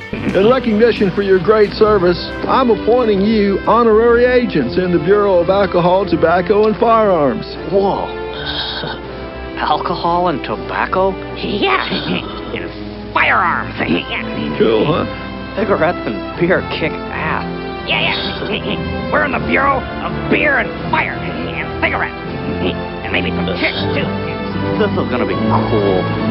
In recognition for your great service, I'm appointing you honorary agents in the Bureau of Alcohol, Tobacco, and Firearms. Whoa. Alcohol and tobacco? Yeah, and firearms. Cool, huh? Cigarettes and beer kick ass. Yeah. We're in the Bureau of Beer and Fire and Cigarettes. And maybe some chicks, too. This is gonna be cool.